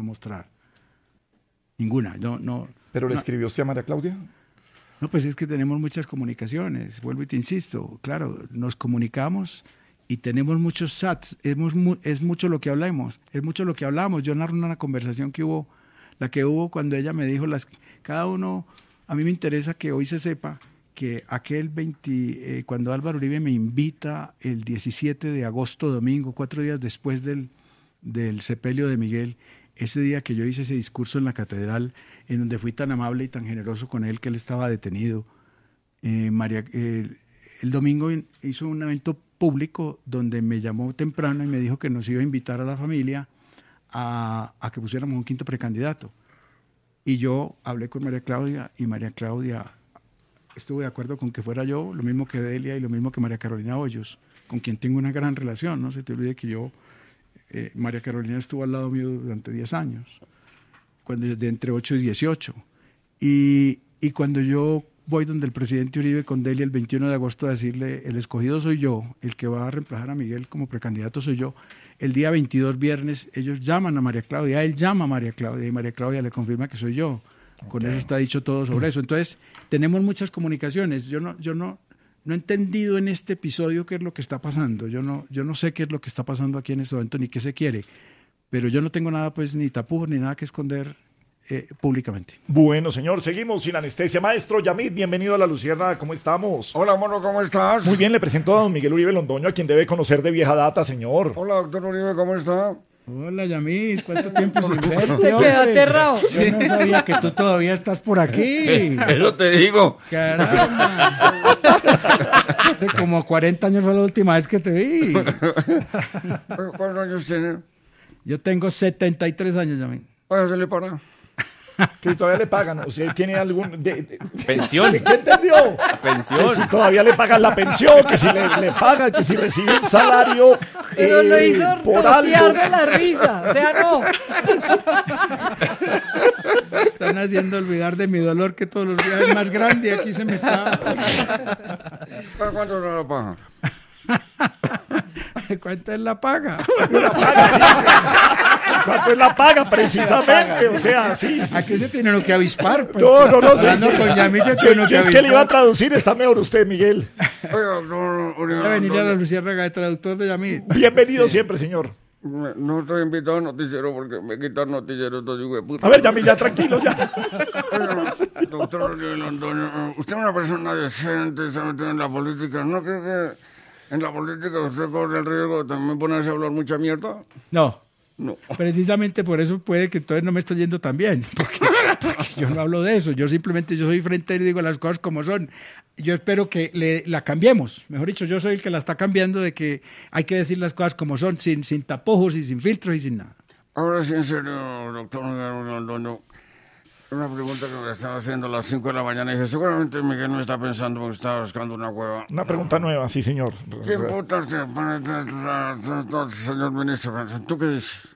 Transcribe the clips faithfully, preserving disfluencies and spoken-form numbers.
mostrar. Ninguna. No, no, ¿Pero le no. escribió usted a María Claudia? No, pues es que tenemos muchas comunicaciones. Vuelvo y te insisto. Claro, nos comunicamos y tenemos muchos chats. Es, mu- es mucho lo que hablamos. Es mucho lo que hablamos. Yo narro una conversación que hubo, la que hubo cuando ella me dijo, las, cada uno, a mí me interesa que hoy se sepa que aquel veinte, eh, cuando Álvaro Uribe me invita el diecisiete de agosto, domingo, cuatro días después del, del sepelio de Miguel, ese día que yo hice ese discurso en la catedral, en donde fui tan amable y tan generoso con él que él estaba detenido, eh, María, eh, el domingo hizo un evento público donde me llamó temprano y me dijo que nos iba a invitar a la familia a, a que pusiéramos un quinto precandidato. Y yo hablé con María Claudia y María Claudia estuvo de acuerdo con que fuera yo, lo mismo que Delia y lo mismo que María Carolina Hoyos, con quien tengo una gran relación. No se te olvide que yo, eh, María Carolina estuvo al lado mío durante diez años, cuando de entre ocho y dieciocho. Y, y cuando yo voy donde el presidente Uribe con Delia el veintiuno de agosto a decirle, el escogido soy yo, el que va a reemplazar a Miguel como precandidato soy yo, el día veintidós, viernes, ellos llaman a María Claudia, él llama a María Claudia y María Claudia le confirma que soy yo. Con okay. Eso está dicho todo sobre eso. Entonces, tenemos muchas comunicaciones. Yo no, yo no, no he entendido en este episodio qué es lo que está pasando. Yo no, yo no sé qué es lo que está pasando aquí en este momento, ni qué se quiere. Pero yo no tengo nada, pues, ni tapujos, ni nada que esconder eh, públicamente. Bueno, señor, seguimos sin anestesia. Maestro Yamid, bienvenido a La Luciérnaga. ¿Cómo estamos? Hola, mono, ¿cómo estás? Muy bien, le presento a don Miguel Uribe Londoño, a quien debe conocer de vieja data, señor. Hola, doctor Uribe, ¿cómo está? Hola, Yamil, ¿cuánto tiempo sin verte? Se quedó aterrado. Yo no sabía que tú todavía estás por aquí. Eso te digo. Caramba. Hace como cuarenta años fue la última vez que te vi. ¿Cuántos años tiene? Yo tengo setenta y tres años, Yamil. Oye, se le para. Que todavía le pagan, o sea, tiene algún... De, de, ¿Pensión? ¿Qué entendió? Pensión. Que si todavía le pagan la pensión, que si le, le pagan, que si recibe un salario Pero eh, lo hizo por totear algo. de la risa, o sea, no. Están haciendo olvidar de mi dolor que todos los días es más grande y aquí se me está... ¿Cuánto no la paga? ¿Cuánto es la paga? La paga, sí. ¿Cuánto es la paga, precisamente? O sea, sí, sí, Aquí sí. se tiene uno que avispar. Pues. No, no, no. Sí, Hablando sí. con Yamil se ¿Qué, tiene uno qué que es que le iba a avispar. traducir? Está mejor usted, Miguel. Oye, doctor Uribe. Voy a venir a la Londoño, Luciérnaga de traductor de Yamil. Bienvenido Sí. siempre, señor. me- No estoy invitado al noticiero porque me quitan noticiero estos hijos de puta. A ver, Yamil, ya tranquilo, ya. Oye, doctor Uribe Londoño, usted es una persona decente, se ha metido en la política. ¿No cree que en la política usted corre el riesgo de también ponerse a hablar mucha mierda? No. No. Precisamente por eso puede que entonces no me esté yendo tan bien, porque, porque yo no hablo de eso, yo simplemente yo soy frentero y digo las cosas como son. Yo espero que le, la cambiemos, mejor dicho, yo soy el que la está cambiando, de que hay que decir las cosas como son, sin, sin tapujos y sin filtros y sin nada. Ahora sí, en serio, doctor Londoño, una pregunta que me estaba haciendo a las cinco de la mañana y dije, seguramente Miguel me está pensando porque estaba buscando una cueva. Una pregunta nueva, sí, señor. ¿Qué putas te parece, señor ministro? ¿Tú qué dices?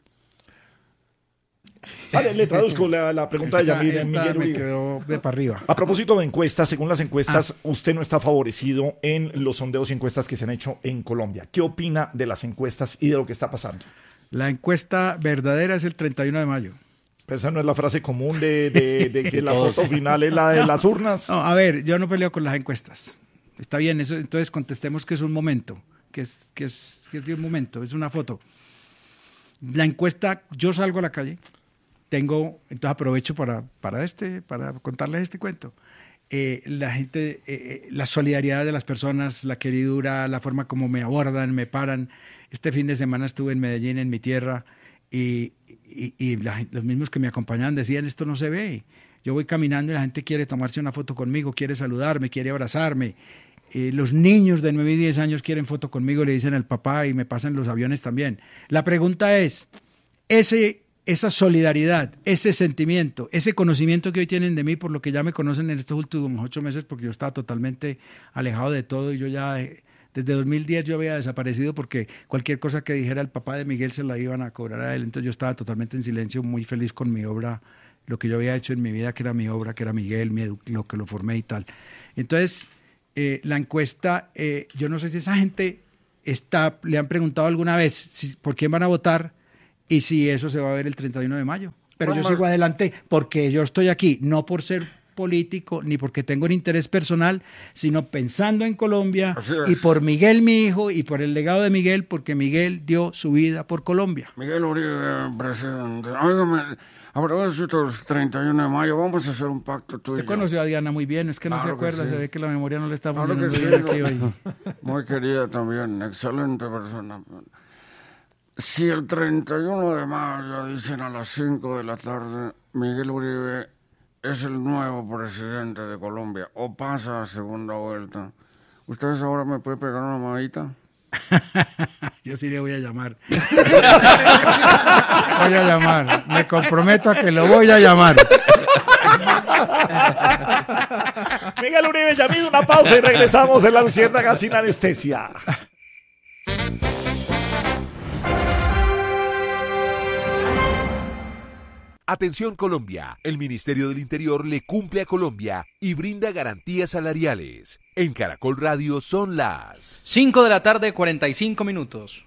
Vale, le traduzco la, la pregunta de Esta- Yamil en esta Miguel me Uribe. quedó de para arriba. A propósito de encuestas, según las encuestas, usted no está favorecido en los sondeos y encuestas que se han hecho en Colombia. ¿Qué opina de las encuestas y de lo que está pasando? La encuesta verdadera es el treinta y uno de mayo. Esa no es la frase común de, de, de que la foto final es la de las urnas. No, a ver, yo no peleo con las encuestas. Está bien, eso, entonces contestemos que es un momento, que es, que es, que es de un momento, es una foto. La encuesta, yo salgo a la calle, tengo, entonces aprovecho para, para, este, para contarles este cuento. Eh, la gente, eh, la solidaridad de las personas, la queridura, la forma como me abordan, me paran. Este fin de semana estuve en Medellín, en mi tierra, y, y, y la, los mismos que me acompañaban decían, esto no se ve. Yo voy caminando y la gente quiere tomarse una foto conmigo, quiere saludarme, quiere abrazarme. Eh, los niños de nueve y diez años quieren foto conmigo, le dicen al papá y me pasan los aviones también. La pregunta es, ese, esa solidaridad, ese sentimiento, ese conocimiento que hoy tienen de mí por lo que ya me conocen en estos últimos ocho meses, porque yo estaba totalmente alejado de todo y yo ya... Eh, Desde dos mil diez yo había desaparecido porque cualquier cosa que dijera el papá de Miguel se la iban a cobrar a él. Entonces yo estaba totalmente en silencio, muy feliz con mi obra, lo que yo había hecho en mi vida, que era mi obra, que era Miguel, mi edu- lo que lo formé y tal. Entonces, eh, la encuesta, eh, yo no sé si esa gente está, le han preguntado alguna vez si, por quién van a votar y si eso se va a ver el treinta y uno de mayo. pero yo sigo adelante porque yo estoy aquí, no por ser político, ni porque tengo un interés personal, sino pensando en Colombia y por Miguel, mi hijo, y por el legado de Miguel, porque Miguel dio su vida por Colombia. Miguel Uribe, presidente. Óigame, a propósito del treinta y uno de mayo, vamos a hacer un pacto tú y yo. Usted conoció a Diana muy bien, es que no Claro se acuerda, que sí. se ve que la memoria no le está Claro funcionando que bien sí, aquí hoy. Muy querida también, excelente persona. Si el treinta y uno de mayo dicen a las cinco de la tarde, Miguel Uribe es el nuevo presidente de Colombia, o pasa a segunda vuelta, ¿ustedes ahora me pueden pegar una mamadita? Yo sí le voy a llamar. Voy a llamar. Me comprometo a que lo voy a llamar. Miguel Uribe, ya mismo una pausa y regresamos en La Luciérnaga sin anestesia. Atención Colombia, el Ministerio del Interior le cumple a Colombia y brinda garantías salariales. En Caracol Radio son las cinco de la tarde, cuarenta y cinco minutos.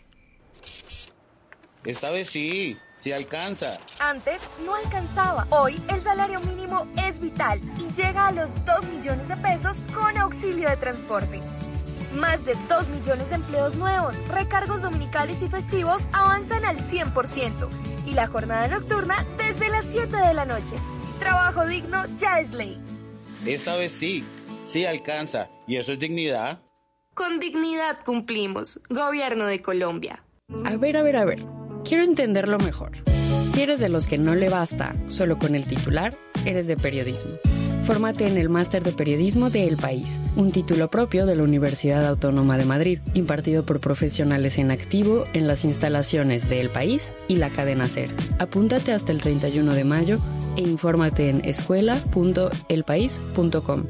Esta vez sí, sí alcanza. Antes no alcanzaba. Hoy el salario mínimo es vital y llega a los dos millones de pesos con auxilio de transporte. Más de dos millones de empleos nuevos, recargos dominicales y festivos avanzan al cien por ciento. Y la jornada nocturna desde las siete de la noche. Trabajo digno ya es ley. Esta vez sí, sí alcanza. ¿Y eso es dignidad? Con dignidad cumplimos. Gobierno de Colombia. A ver, a ver, a ver. Quiero entenderlo mejor. Si eres de los que no le basta solo con el titular, eres de periodismo. Fórmate en el Máster de Periodismo de El País, un título propio de la Universidad Autónoma de Madrid, impartido por profesionales en activo en las instalaciones de El País y la cadena SER. Apúntate hasta el treinta y uno de mayo e infórmate en escuela punto el país punto com.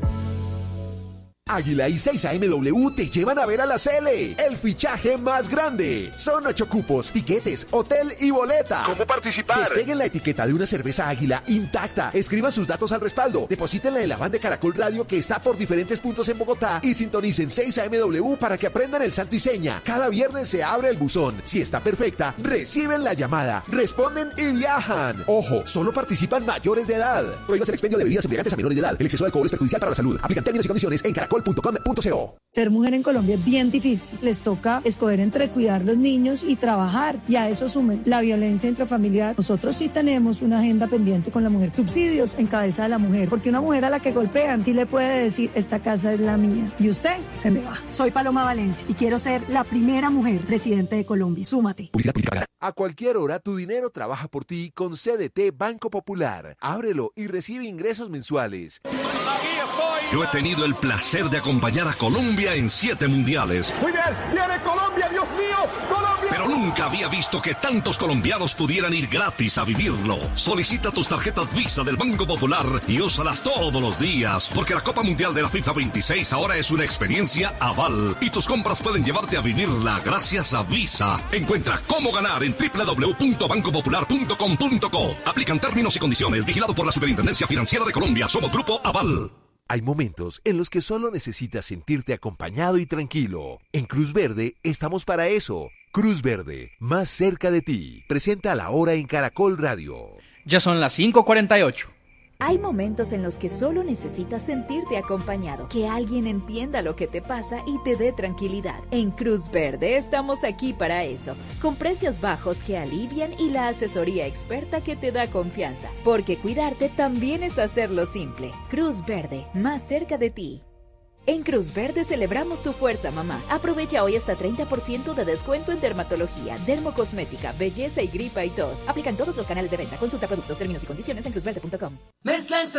Águila y seis A M W te llevan a ver a la Cele, el fichaje más grande. Son ocho cupos, tiquetes, hotel y boleta. ¿Cómo participar? Despeguen la etiqueta de una cerveza Águila intacta, escriban sus datos al respaldo, deposítenla en la van de Caracol Radio que está por diferentes puntos en Bogotá y sintonicen seis A M W para que aprendan el santo y seña. Cada viernes se abre el buzón. Si está perfecta, reciben la llamada, responden y viajan. Ojo, solo participan mayores de edad. Prohíbas el expendio de bebidas embriagantes a menores de edad. El exceso de alcohol es perjudicial para la salud. Aplican términos y condiciones en caracol punto com punto co. Ser mujer en Colombia es bien difícil. Les toca escoger entre cuidar los niños y trabajar. Y a eso sumen la violencia intrafamiliar. Nosotros sí tenemos una agenda pendiente con la mujer. Subsidios en cabeza de la mujer. Porque una mujer a la que golpean sí le puede decir, esta casa es la mía. Y usted se me va. Soy Paloma Valencia y quiero ser la primera mujer presidente de Colombia. Súmate. Publicidad política pagada. A cualquier hora tu dinero trabaja por ti con C D T Banco Popular. Ábrelo y recibe ingresos mensuales. Yo he tenido el placer de acompañar a Colombia en siete mundiales. Muy bien, viene Colombia, Dios mío, Colombia. Pero nunca había visto que tantos colombianos pudieran ir gratis a vivirlo. Solicita tus tarjetas Visa del Banco Popular y úsalas todos los días, porque la Copa Mundial de la FIFA veintiséis ahora es una experiencia Aval y tus compras pueden llevarte a vivirla gracias a Visa. Encuentra cómo ganar en doble u doble u doble u punto banco popular punto com punto co. Aplican términos y condiciones. Vigilado por la Superintendencia Financiera de Colombia. Somos Grupo Aval. Hay momentos en los que solo necesitas sentirte acompañado y tranquilo. En Cruz Verde estamos para eso. Cruz Verde, más cerca de ti. Presenta La Hora en Caracol Radio. Ya son las cinco cuarenta y ocho. Hay momentos en los que solo necesitas sentirte acompañado, que alguien entienda lo que te pasa y te dé tranquilidad. En Cruz Verde estamos aquí para eso, con precios bajos que alivian y la asesoría experta que te da confianza, porque cuidarte también es hacerlo simple. Cruz Verde, más cerca de ti. En Cruz Verde celebramos tu fuerza, mamá. Aprovecha hoy hasta treinta por ciento de descuento en dermatología, dermocosmética, belleza y gripa y tos. Aplican todos los canales de venta. Consulta productos, términos y condiciones en cruz verde punto com.